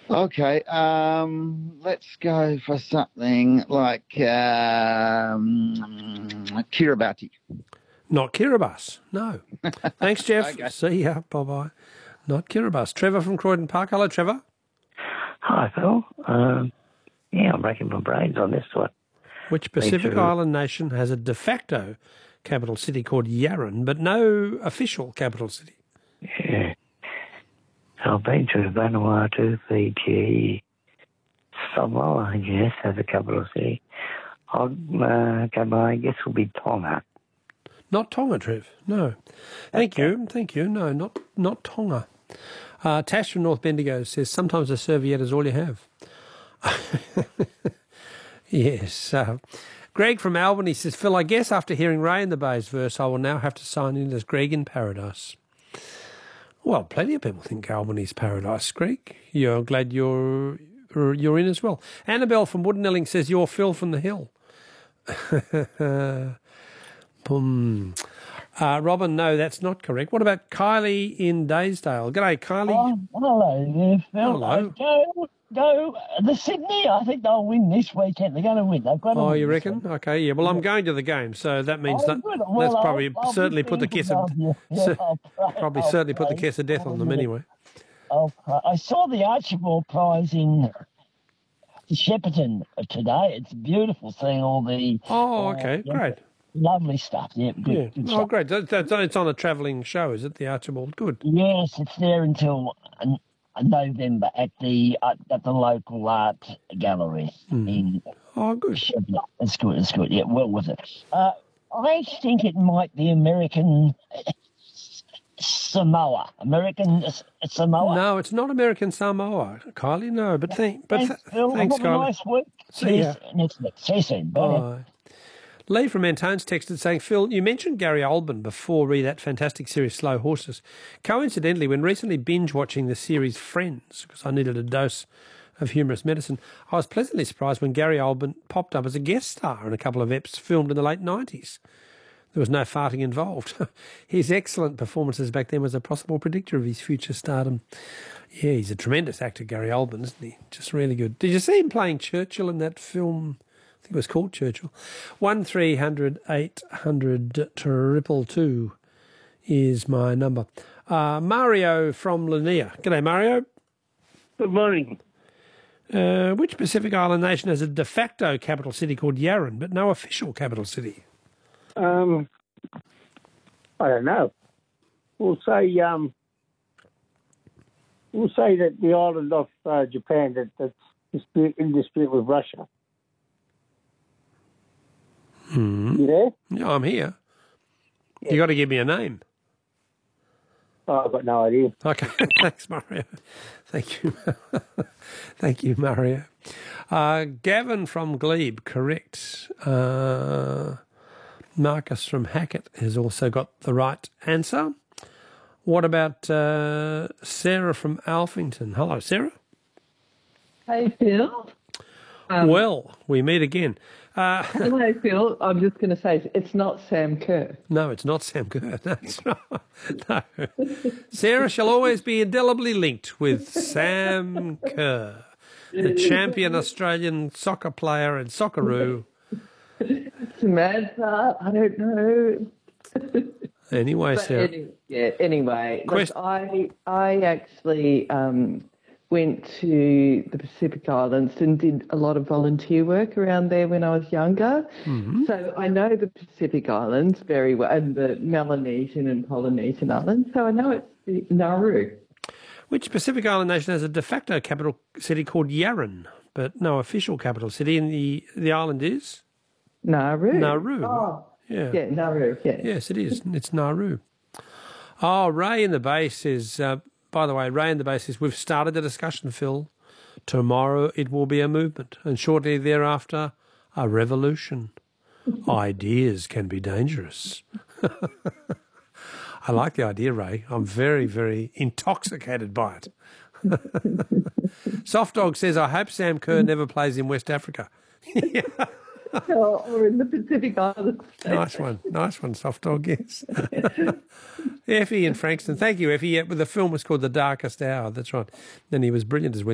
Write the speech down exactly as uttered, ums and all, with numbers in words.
Okay, um, let's go for something like um, Kiribati. Not Kiribati, no. Thanks, Jeff. Okay. See ya. Bye-bye. Not Kiribati. Trevor from Croydon Park. Hello, Trevor. Hi, Phil. Um, yeah, I'm breaking my brains on this one. Which Pacific through- Island nation has a de facto capital city called Yarran, but no official capital city? Yeah. So I've been to Vanuatu, Fiji, Samoa, I guess, has a capital city. I'll uh, go by, I guess, will be Tonga. Not Tonga, Trev. No. Thank you. Thank you. No, not not Tonga. Uh, Tash from North Bendigo says, sometimes a serviette is all you have. Yes. Uh, Greg from Albany says, Phil, I guess after hearing Ray in the Bay's verse, I will now have to sign in as Greg in Paradise. Well, plenty of people think Albany's paradise, Greg. You're glad you're you're in as well. Annabelle from Woodenelling says, you're Phil from the Hill. Boom. Uh, Robin, no, that's not correct. What about Kylie in Daysdale? G'day, Kylie. Oh, hello there, Phil. Hello. Uh, go, go. The Sydney, I think they'll win this weekend. They're going to win. They've got to Oh, win you this reckon? week. Okay, yeah. Well, I'm going to the game, so that means Oh, that good. Well, that's I'll- probably I'll be certainly put the thinking kiss of, of you. Yeah, cer- I'll pray- probably I'll certainly put the pray kiss of death on them for you. anyway. I'll pray. I saw the Archibald Prize in Shepparton today. It's beautiful seeing all the Oh, uh, okay, yeah, great. lovely stuff. Yeah, good, Yeah. good Oh, stuff. great. That, that's, it's on a travelling show, is it, the Archibald? Good. Yes, it's there until uh, November at the uh, at the local art gallery in Oh, good. Shepparton. It's good. It's good. Yeah, well worth it. Uh, I think it might be American Samoa. American Samoa. No, it's not American Samoa, Kylie. No, but thank, but Thanks, th- Phil. thanks, Have a Kylie. nice week. See ya. Cheers. Next week. See you soon. Bye. Bye. Lee from Antone's texted saying, Phil, you mentioned Gary Oldman before re that fantastic series Slow Horses. Coincidentally, when recently binge watching the series Friends, because I needed a dose of humorous medicine, I was pleasantly surprised when Gary Oldman popped up as a guest star in a couple of eps filmed in the late nineties. There was no farting involved. His excellent performances back then was a possible predictor of his future stardom. Yeah, he's a tremendous actor, Gary Oldman, isn't he? Just really good. Did you see him playing Churchill in that film? I think it was called Churchill. One three hundred eight hundred triple two is my number. Uh, Mario from Lanier. G'day, Mario. Good morning. Uh, which Pacific Island nation has a de facto capital city called Yarran, but no official capital city? Um, I don't know. We'll say um, we'll say that the island of uh, Japan that, that's dispute, in dispute with Russia. Hmm. You there? Yeah, I'm here. You got to give me a name. Oh, I've got no idea. Okay, thanks, Mario. Thank you. Thank you, Mario. Uh, Gavin from Glebe, correct. Uh, Marcus from Hackett has also got the right answer. What about uh, Sarah from Alphington? Hello, Sarah. Hey, Phil. Um, well, we meet again. Uh, hello, Phil. I'm just going to say it's not Sam Kerr. No, it's not Sam Kerr. That's right. No. Sarah shall always be indelibly linked with Sam Kerr, the champion Australian soccer player and Socceroo. Samantha, I don't know. Anyway, But Sarah. any, yeah, anyway, look, Quest- I, I actually um, went to the Pacific Islands and did a lot of volunteer work around there when I was younger. Mhm. So I know the Pacific Islands very well, and the Melanesian and Polynesian Islands. So I know it's the Nauru. Which Pacific Island nation has a de facto capital city called Yarran, but no official capital city? And the, the island is? Nauru. Nauru. Oh, Yeah. yeah, Nauru, yeah. Yes, it is. It's Nauru. Oh, Ray in the Bay says, uh, by the way, Ray in the Bay says, we've started the discussion, Phil. Tomorrow it will be a movement, and shortly thereafter, a revolution. Ideas can be dangerous. I like the idea, Ray. I'm very, very intoxicated by it. Soft Dog says, I hope Sam Kerr never plays in West Africa. or, or in the Pacific Islands. Nice one. Nice one, Soft Dog, yes. Effie in Frankston. Thank you, Effie. Yeah, but the film was called The Darkest Hour. That's right. And he was brilliant as Winston